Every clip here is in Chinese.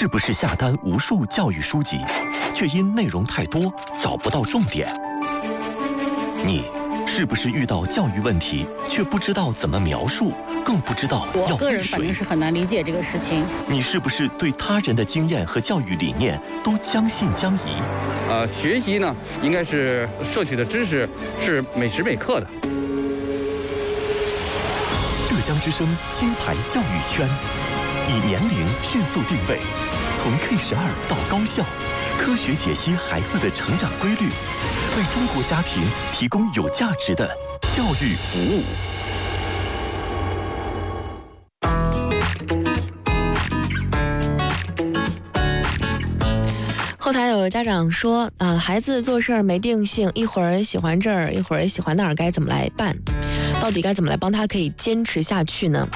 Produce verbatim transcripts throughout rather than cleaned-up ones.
是不是下单无数教育书籍，却因内容太多找不到重点？你是不是遇到教育问题，却不知道怎么描述，更不知道要我个人问谁？ 反正是很难理解这个事情。 你是不是对他人的经验和教育理念都将信将疑？ 呃，学习呢，应该是摄取的知识是每时每刻的。 浙江之声金牌教育圈，以年龄迅速定位，从 K 十二到高校，科学解析孩子的成长规律，为中国家庭提供有价值的教育服务。 后台有家长说啊、呃，孩子做事儿没定性，一会儿喜欢这儿，一会儿喜欢那儿，该怎么来办？到底该怎么来帮他可以坚持下去呢？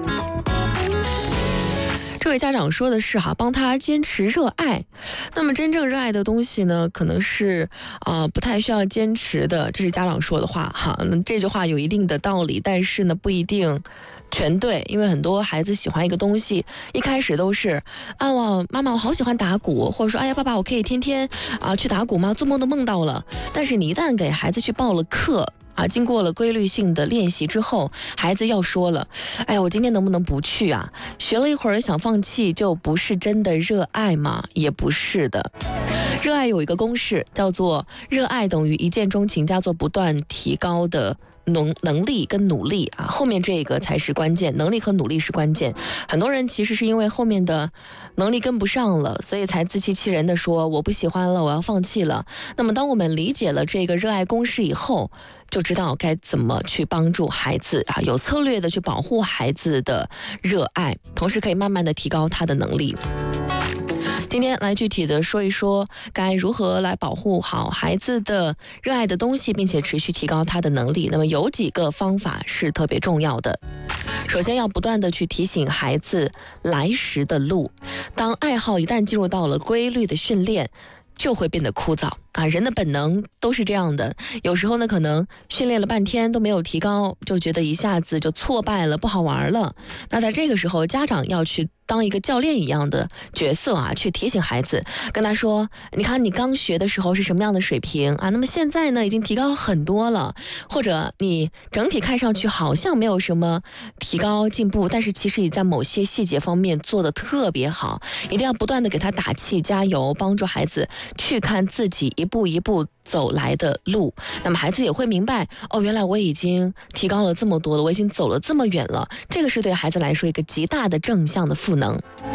这位家长说的是哈，帮他坚持热爱。那么真正热爱的东西呢，可能是啊、呃、不太需要坚持的，这是家长说的话哈。那这句话有一定的道理，但是呢不一定全对，因为很多孩子喜欢一个东西，一开始都是啊，我妈妈我好喜欢打鼓，或者说哎呀爸爸我可以天天啊去打鼓吗？做梦都梦到了。但是你一旦给孩子去报了课。啊，经过了规律性的练习之后，孩子要说了，哎呀，我今天能不能不去啊？学了一会儿想放弃，就不是真的热爱吗？也不是的。热爱有一个公式，叫做热爱等于一见钟情加做不断提高的能能力跟努力啊，后面这个才是关键，能力和努力是关键。很多人其实是因为后面的能力跟不上了，所以才自欺欺人的说我不喜欢了，我要放弃了。那么当我们理解了这个热爱公式以后，就知道该怎么去帮助孩子啊，有策略的去保护孩子的热爱，同时可以慢慢的提高他的能力。今天来具体的说一说该如何来保护好孩子的热爱的东西，并且持续提高他的能力。那么有几个方法是特别重要的。首先要不断的去提醒孩子来时的路，当爱好一旦进入到了规律的训练，就会变得枯燥啊！人的本能都是这样的，有时候呢，可能训练了半天都没有提高，就觉得一下子就挫败了，不好玩了。那在这个时候，家长要去当一个教练一样的角色啊，去提醒孩子，跟他说：“你看，你刚学的时候是什么样的水平啊？那么现在呢，已经提高很多了。或者你整体看上去好像没有什么提高进步，但是其实你在某些细节方面做得特别好。一定要不断的给他打气、加油，帮助孩子去看自己一步一步走来的路。那么孩子也会明白，哦，原来我已经提高了这么多了，我已经走了这么远了。这个是对孩子来说一个极大的正向的赋能。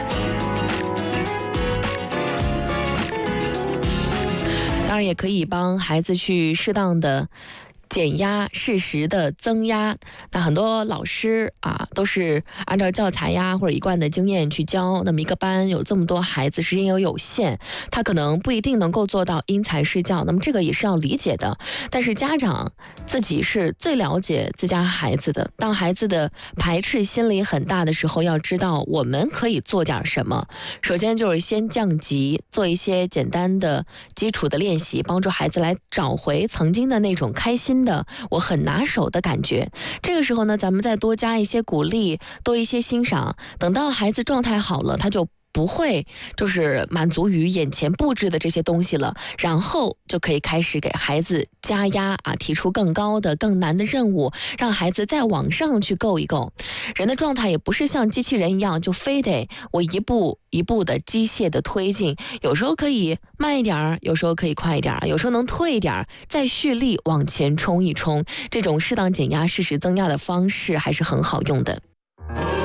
当然也可以帮孩子去适当的减压，适时的增压。那很多老师啊，都是按照教材呀或者一贯的经验去教。那么一个班有这么多孩子，时间又有限，他可能不一定能够做到因材施教。那么这个也是要理解的。但是家长自己是最了解自家孩子的。当孩子的排斥心理很大的时候，要知道我们可以做点什么。首先就是先降级，做一些简单的基础的练习，帮助孩子来找回曾经的那种开心的我很拿手的感觉。这个时候呢，咱们再多加一些鼓励，多一些欣赏，等到孩子状态好了，他就不会就是满足于眼前布置的这些东西了，然后就可以开始给孩子加压啊，提出更高的更难的任务，让孩子再往上去够一够。人的状态也不是像机器人一样，就非得我一步一步的机械的推进，有时候可以慢一点，有时候可以快一点，有时候能退一点，再蓄力往前冲一冲。这种适当减压、适时增压的方式还是很好用的。